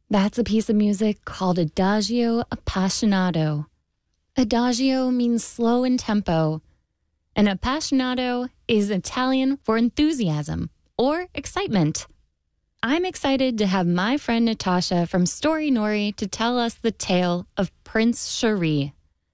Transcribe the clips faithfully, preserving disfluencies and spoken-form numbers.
That's a piece of music called Adagio Appassionato. Adagio means slow in tempo, and appassionato is Italian for enthusiasm or excitement. I'm excited to have my friend Natasha from Storynory to tell us the tale of Prince Cheri.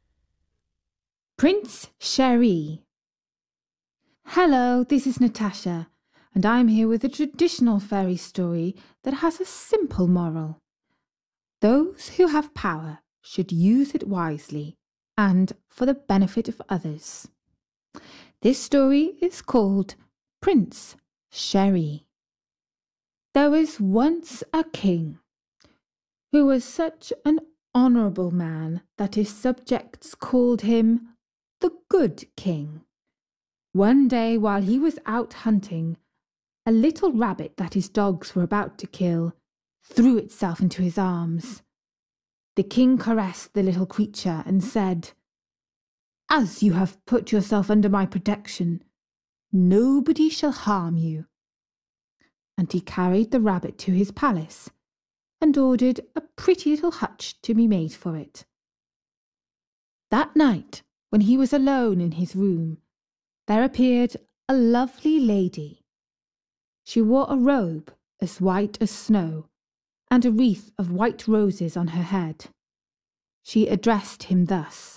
Prince Cheri. Hello, this is Natasha, and I'm here with a traditional fairy story that has a simple moral. Those who have power should use it wisely and for the benefit of others. This story is called Prince Cheri. There was once a king who was such an honourable man that his subjects called him the Good King. One day while he was out hunting, a little rabbit that his dogs were about to kill threw itself into his arms. The king caressed the little creature and said, "As you have put yourself under my protection, nobody shall harm you." And he carried the rabbit to his palace and ordered a pretty little hutch to be made for it. That night, when he was alone in his room, there appeared a lovely lady. She wore a robe as white as snow and a wreath of white roses on her head. She addressed him thus: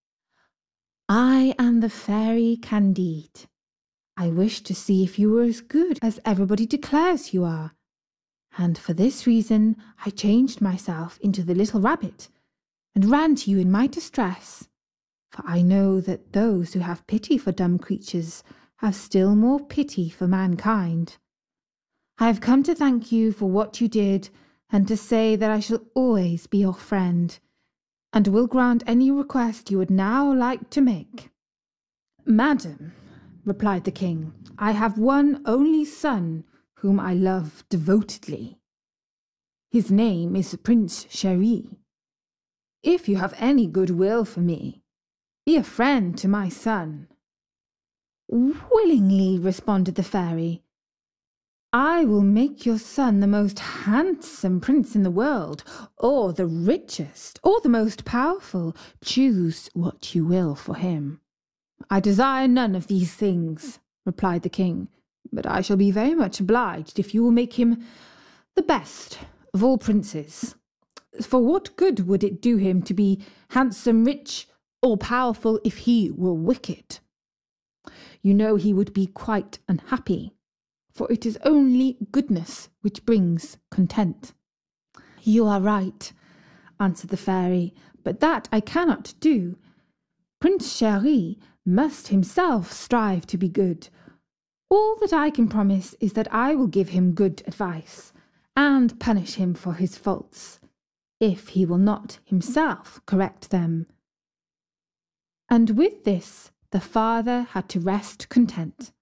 "I am the fairy Candide. I wish to see if you were as good as everybody declares you are, and for this reason I changed myself into the little rabbit and ran to you in my distress, for I know that those who have pity for dumb creatures have still more pity for mankind. I have come to thank you for what you did and to say that I shall always be your friend, and will grant any request you would now like to make." "Madam," replied the king, "I have one only son whom I love devotedly. His name is Prince Cheri. If you have any goodwill for me, be a friend to my son." "Willingly," responded the fairy. "I will make your son the most handsome prince in the world, or the richest, or the most powerful. Choose what you will for him." "I desire none of these things," replied the king, "but I shall be very much obliged if you will make him the best of all princes. For what good would it do him to be handsome, rich, or powerful if he were wicked? You know he would be quite unhappy, for it is only goodness which brings content." "You are right," answered the fairy, "but that I cannot do. Prince Cheri must himself strive to be good. All that I can promise is that I will give him good advice, and punish him for his faults, if he will not himself correct them." And with this the father had to rest content.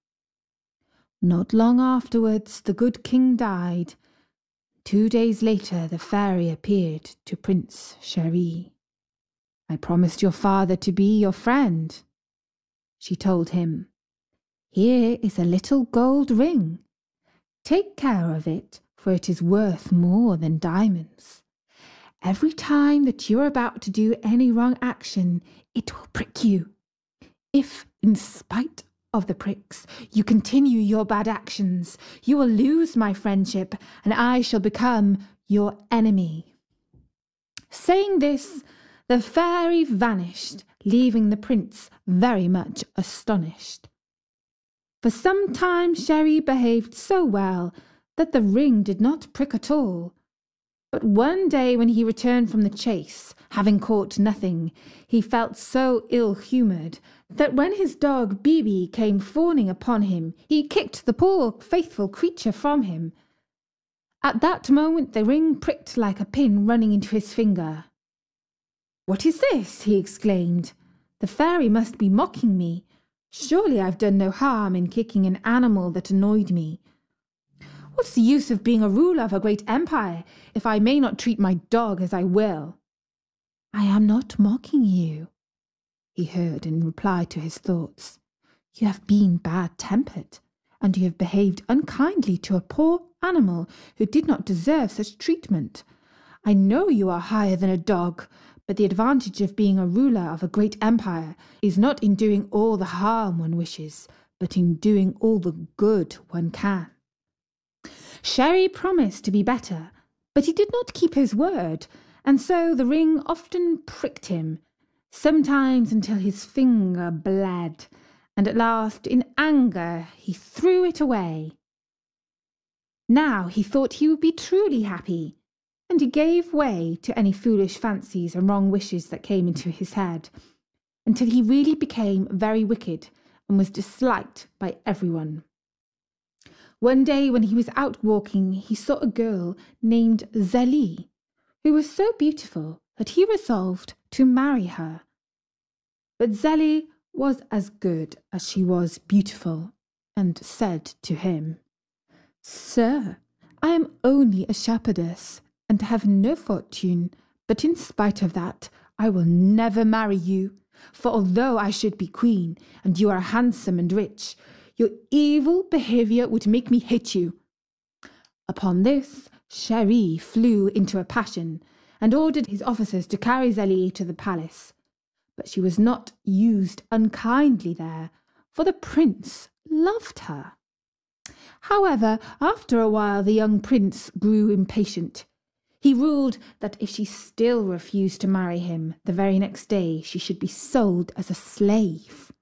Not long afterwards the good king died. Two days later the fairy appeared to Prince Cheri. "I promised your father to be your friend," she told him. "Here is a little gold ring. Take care of it, for it is worth more than diamonds. Every time that you are about to do any wrong action, it will prick you. If, in spite of the pricks, you continue your bad actions, you will lose my friendship, and I shall become your enemy." Saying this, the fairy vanished, leaving the prince very much astonished. For some time Cheri behaved so well that the ring did not prick at all. But one day when he returned from the chase, having caught nothing, he felt so ill-humoured that when his dog Bibi came fawning upon him, he kicked the poor faithful creature from him. At that moment the ring pricked like a pin running into his finger. "What is this?" he exclaimed. "The fairy must be mocking me. Surely I've done no harm in kicking an animal that annoyed me. What's the use of being a ruler of a great empire if I may not treat my dog as I will?" "I am not mocking you," he heard in reply to his thoughts. "You have been bad-tempered, and you have behaved unkindly to a poor animal who did not deserve such treatment. I know you are higher than a dog, but the advantage of being a ruler of a great empire is not in doing all the harm one wishes, but in doing all the good one can." Sherry promised to be better, but he did not keep his word, and so the ring often pricked him, sometimes until his finger bled, and at last, in anger, he threw it away. Now he thought he would be truly happy, and he gave way to any foolish fancies and wrong wishes that came into his head, until he really became very wicked and was disliked by everyone. One day when he was out walking, he saw a girl named Zélie, who was so beautiful that he resolved to marry her. But Zélie was as good as she was beautiful, and said to him, "Sir, I am only a shepherdess, and have no fortune, but in spite of that, I will never marry you, for although I should be queen, and you are handsome and rich, your evil behaviour would make me hate you." Upon this, Chéri flew into a passion, and ordered his officers to carry Zélie to the palace. But she was not used unkindly there, for the prince loved her. However, after a while the young prince grew impatient. He ruled that if she still refused to marry him, the very next day she should be sold as a slave.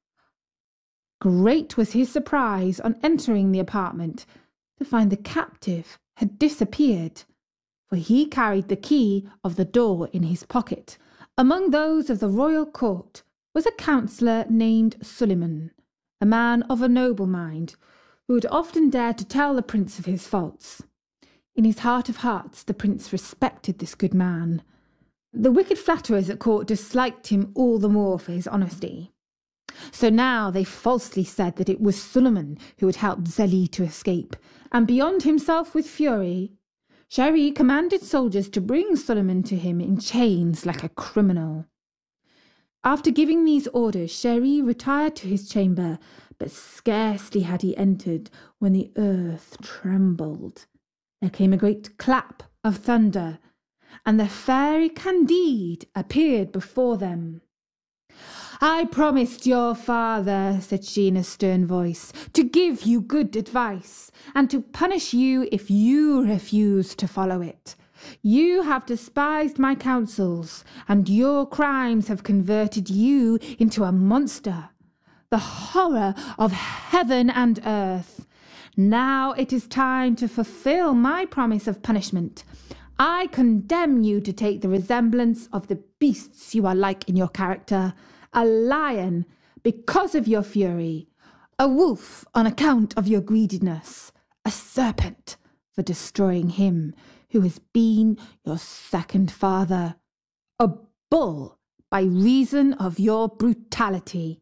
Great was his surprise on entering the apartment to find the captive had disappeared, for he carried the key of the door in his pocket. Among those of the royal court was a counsellor named Suliman, a man of a noble mind, who had often dared to tell the prince of his faults. In his heart of hearts, the prince respected this good man. The wicked flatterers at court disliked him all the more for his honesty. So now they falsely said that it was Suliman who had helped Zélie to escape, and beyond himself with fury, Chéri commanded soldiers to bring Suliman to him in chains like a criminal. After giving these orders, Chéri retired to his chamber, but scarcely had he entered when the earth trembled. There came a great clap of thunder, and the fairy Candide appeared before them. "I promised your father," said she in a stern voice, "to give you good advice, and to punish you if you refuse to follow it. You have despised my counsels, and your crimes have converted you into a monster, the horror of heaven and earth. Now it is time to fulfill my promise of punishment. I condemn you to take the resemblance of the beasts you are like in your character, a lion because of your fury, a wolf on account of your greediness, a serpent for destroying him who has been your second father, a bull by reason of your brutality."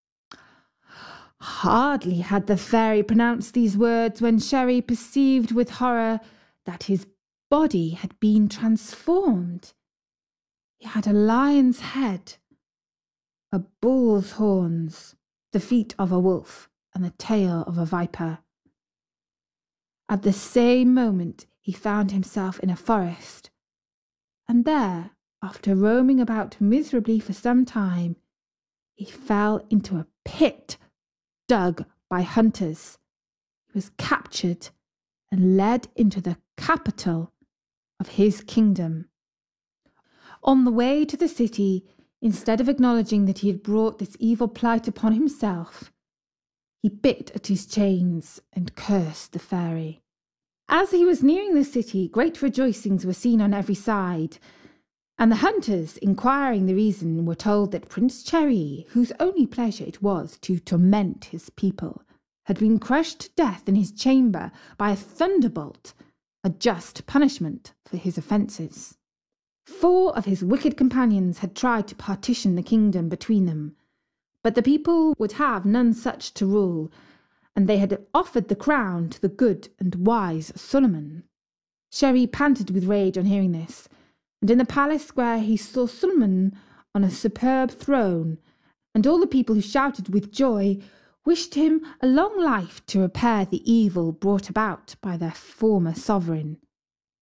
Hardly had the fairy pronounced these words when Chéri perceived with horror that his body had been transformed. He had a lion's head, a bull's horns, the feet of a wolf, and the tail of a viper. At the same moment he found himself in a forest, and there, after roaming about miserably for some time, he fell into a pit dug by hunters. He was captured and led into the capital of his kingdom. On the way to the city, instead of acknowledging that he had brought this evil plight upon himself, he bit at his chains and cursed the fairy. As he was nearing the city, great rejoicings were seen on every side, and the hunters, inquiring the reason, were told that Prince Chéri, whose only pleasure it was to torment his people, had been crushed to death in his chamber by a thunderbolt, a just punishment for his offences. Four of his wicked companions had tried to partition the kingdom between them, but the people would have none such to rule, and they had offered the crown to the good and wise Suliman. Chéri panted with rage on hearing this, and in the palace square he saw Suliman on a superb throne, and all the people who shouted with joy wished him a long life to repair the evil brought about by their former sovereign.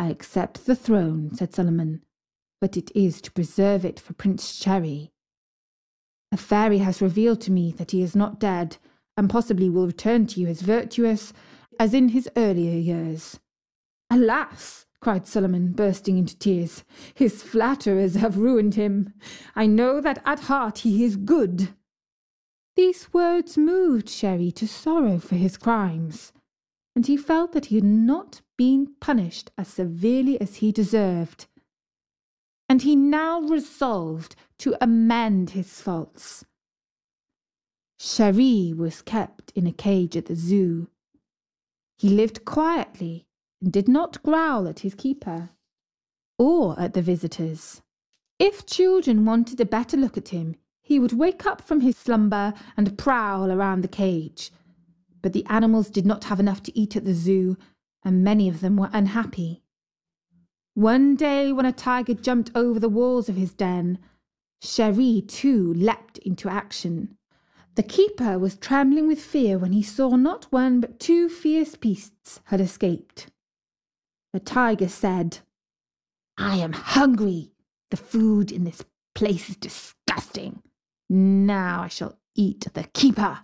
I accept the throne, said Solomon, but it is to preserve it for Prince Cherry. A fairy has revealed to me that he is not dead, and possibly will return to you as virtuous as in his earlier years. Alas, cried Solomon, bursting into tears, his flatterers have ruined him. I know that at heart he is good. These words moved Cherry to sorrow for his crimes, and he felt that he had not been punished as severely as he deserved. And he now resolved to amend his faults. Cherry was kept in a cage at the zoo. He lived quietly and did not growl at his keeper or at the visitors. If children wanted a better look at him, he would wake up from his slumber and prowl around the cage. But the animals did not have enough to eat at the zoo, and many of them were unhappy. One day, when a tiger jumped over the walls of his den, Cherry too leapt into action. The keeper was trembling with fear when he saw not one but two fierce beasts had escaped. The tiger said, I am hungry. The food in this place is disgusting. Now I shall eat the keeper.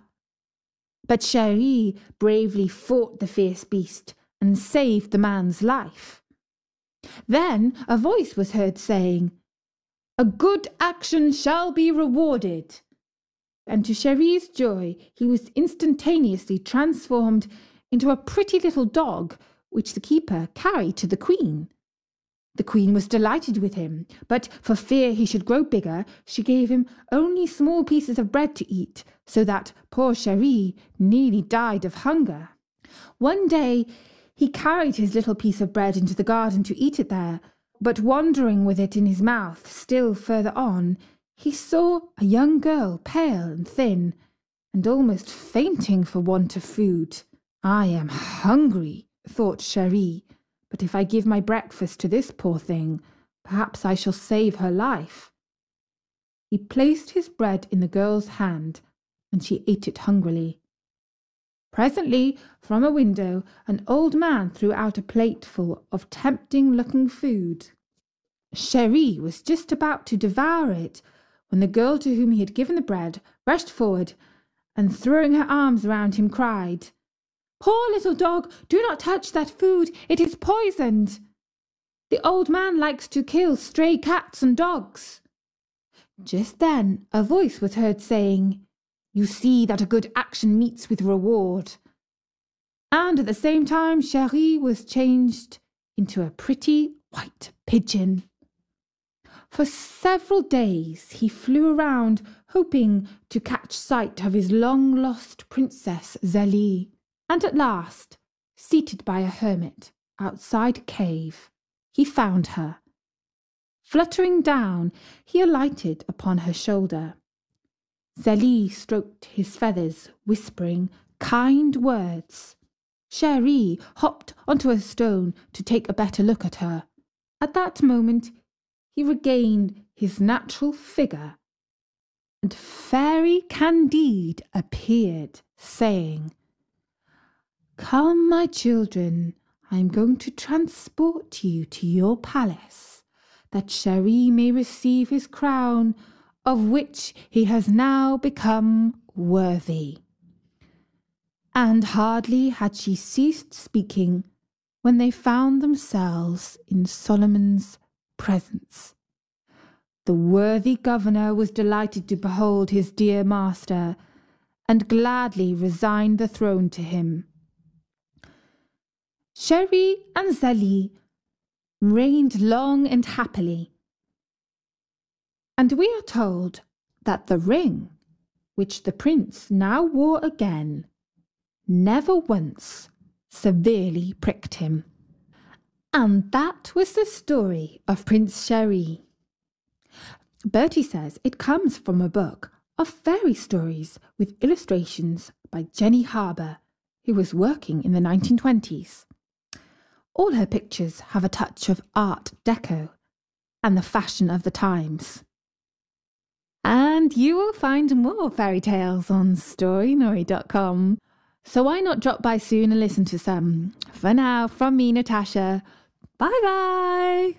But Cherry bravely fought the fierce beast and saved the man's life. Then a voice was heard saying, A good action shall be rewarded. And to Cherry's joy, he was instantaneously transformed into a pretty little dog, which the keeper carried to the queen. The queen was delighted with him, but for fear he should grow bigger, she gave him only small pieces of bread to eat, so that poor Cherry nearly died of hunger. One day he carried his little piece of bread into the garden to eat it there, but wandering with it in his mouth still further on, he saw a young girl, pale and thin, and almost fainting for want of food. I am hungry, thought Cherry, but if I give my breakfast to this poor thing, perhaps I shall save her life. He placed his bread in the girl's hand, and she ate it hungrily. Presently, from a window, an old man threw out a plateful of tempting-looking food. Cherry was just about to devour it, when the girl to whom he had given the bread rushed forward, and throwing her arms round him, cried, Poor little dog, do not touch that food, it is poisoned. The old man likes to kill stray cats and dogs. Just then a voice was heard saying, You see that a good action meets with reward. And at the same time Cherry was changed into a pretty white pigeon. For several days he flew around, hoping to catch sight of his long-lost princess Zélie. And at last, seated by a hermit outside a cave, he found her. Fluttering down, he alighted upon her shoulder. Zélie stroked his feathers, whispering kind words. Cherry hopped onto a stone to take a better look at her. At that moment, he regained his natural figure, and Fairy Candide appeared, saying, Come, my children, I am going to transport you to your palace, that Cherry may receive his crown, of which he has now become worthy. And hardly had she ceased speaking when they found themselves in Solomon's presence. The worthy governor was delighted to behold his dear master, and gladly resigned the throne to him. Cherry and Zélie reigned long and happily, and we are told that the ring, which the prince now wore again, never once severely pricked him. And that was the story of Prince Cherry. Bertie says it comes from a book of fairy stories with illustrations by Jenny Harbour, who was working in the nineteen twenties. All her pictures have a touch of Art Deco and the fashion of the times. And you will find more fairy tales on Storynory dot com. So why not drop by soon and listen to some? For now, from me, Natasha, Bye-bye.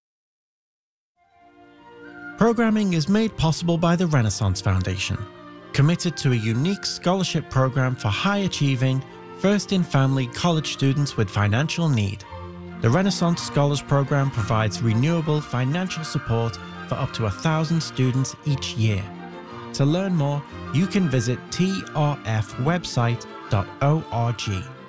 Programming is made possible by the Renaissance Foundation, committed to a unique scholarship program for high-achieving, first-in-family college students with financial need. The Renaissance Scholars Program provides renewable financial support for up to a thousand students each year. To learn more, you can visit t r f website dot org.